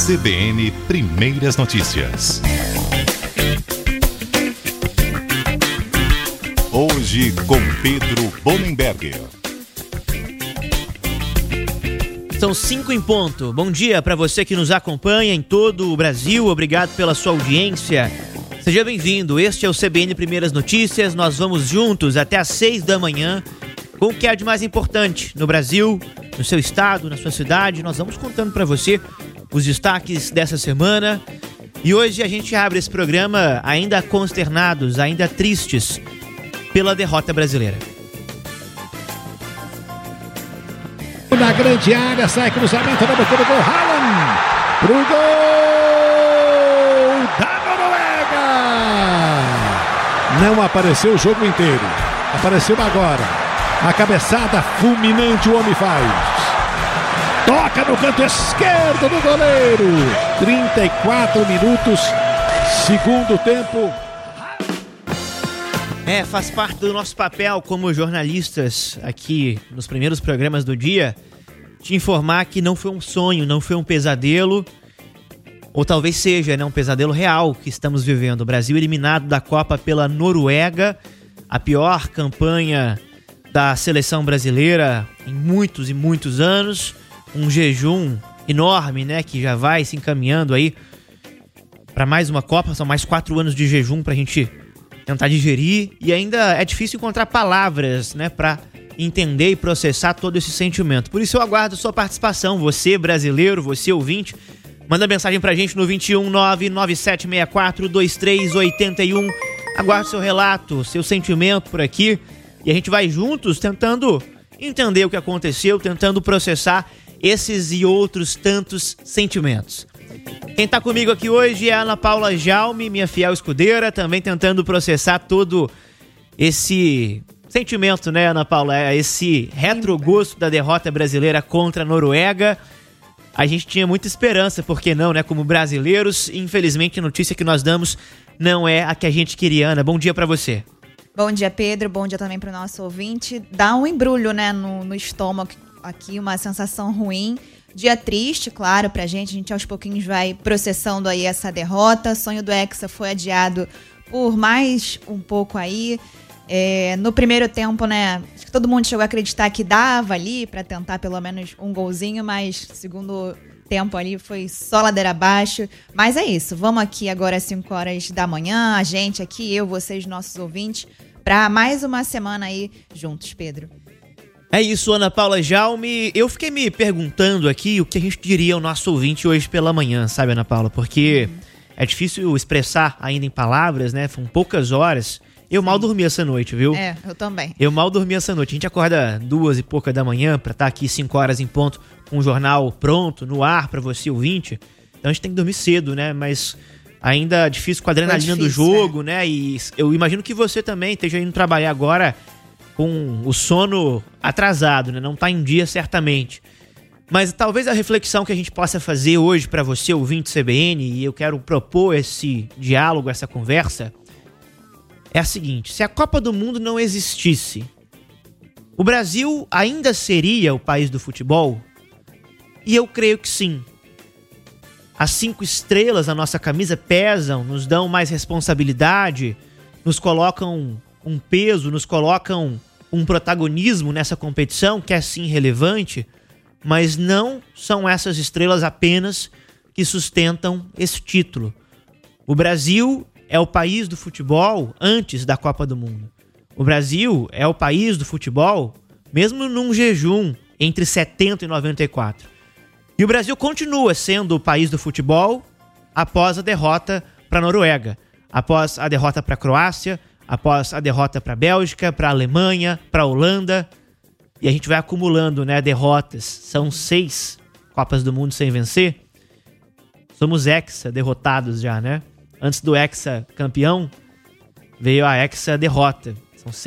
CBN Primeiras Notícias. Hoje com Pedro Bonenberger. São 5 em ponto. Bom dia para você que nos acompanha em todo o Brasil. Obrigado pela sua audiência. Seja bem-vindo. Este é o CBN Primeiras Notícias. Nós vamos juntos até às 6 da manhã com o que há de mais importante no Brasil, no seu estado, na sua cidade. Nós vamos contando para você os destaques dessa semana. E hoje a gente abre esse programa ainda consternados, ainda tristes pela derrota brasileira. Na grande área, sai cruzamento na boca do gol, Haaland pro gol da Noruega. Não apareceu o jogo inteiro, apareceu agora. A cabeçada fulminante o homem faz. Toca no canto esquerdo do goleiro. 34 minutos, segundo tempo. Faz parte do nosso papel como jornalistas aqui nos primeiros programas do dia te informar que não foi um sonho, não foi um pesadelo, ou talvez seja, né, um pesadelo real que estamos vivendo. O Brasil eliminado da Copa pela Noruega, a pior campanha da seleção brasileira em muitos e muitos anos, um jejum enorme, né, que já vai se encaminhando aí para mais uma Copa, são mais 4 anos de jejum pra gente tentar digerir, e ainda é difícil encontrar palavras, né, para entender e processar todo esse sentimento. Por isso eu aguardo sua participação, você brasileiro, você ouvinte. Manda mensagem pra gente no 21 99764 2381. Aguardo seu relato, seu sentimento por aqui, e a gente vai juntos tentando entender o que aconteceu, tentando processar esses e outros tantos sentimentos. Quem tá comigo aqui hoje é a Ana Paula Jaume, minha fiel escudeira, também tentando processar todo esse sentimento, né, Ana Paula? Esse retrogosto da derrota brasileira contra a Noruega. A gente tinha muita esperança, por que não, né, como brasileiros. Infelizmente, a notícia que nós damos não é a que a gente queria. Ana, bom dia pra você. Bom dia, Pedro. Bom dia também pro nosso ouvinte. Dá um embrulho, né, no estômago aqui, uma sensação ruim. Dia triste, claro, pra gente. A gente aos pouquinhos vai processando aí essa derrota. O sonho do Hexa foi adiado por mais um pouco aí. No primeiro tempo, né, acho que todo mundo chegou a acreditar que dava ali pra tentar pelo menos um golzinho, mas segundo tempo ali foi só ladeira abaixo. Mas é isso, vamos aqui agora às 5 horas da manhã, a gente aqui, eu, vocês, nossos ouvintes, pra mais uma semana aí juntos, Pedro. É isso, Ana Paula Jaume. Eu fiquei me perguntando aqui o que a gente diria ao nosso ouvinte hoje pela manhã, sabe, Ana Paula? Porque é difícil expressar ainda em palavras, né? Foram poucas horas. Eu mal dormi essa noite, viu? Eu também. Eu mal dormi essa noite. A gente acorda 2 e pouca da manhã pra estar aqui 5 horas em ponto com o jornal pronto, no ar pra você ouvinte. Então a gente tem que dormir cedo, né? Mas ainda difícil com a adrenalina do jogo, né? E eu imagino que você também esteja indo trabalhar agora com o sono atrasado, né? Não tá em dia certamente. Mas talvez a reflexão que a gente possa fazer hoje para você, ouvinte CBN, e eu quero propor esse diálogo, essa conversa, é a seguinte: se a Copa do Mundo não existisse, o Brasil ainda seria o país do futebol? E eu creio que sim. As 5 estrelas na nossa camisa pesam, nos dão mais responsabilidade, nos colocam um peso, nos colocam um protagonismo nessa competição que é sim relevante, mas não são essas estrelas apenas que sustentam esse título. O Brasil é o país do futebol antes da Copa do Mundo. O Brasil é o país do futebol mesmo num jejum entre 70 e 94. E o Brasil continua sendo o país do futebol após a derrota para a Noruega, após a derrota para a Croácia, após a derrota para a Bélgica, para a Alemanha, para a Holanda. E a gente vai acumulando, né, derrotas. São 6 Copas do Mundo sem vencer. Somos hexa derrotados já, né? Antes do hexa campeão, veio a hexa derrota.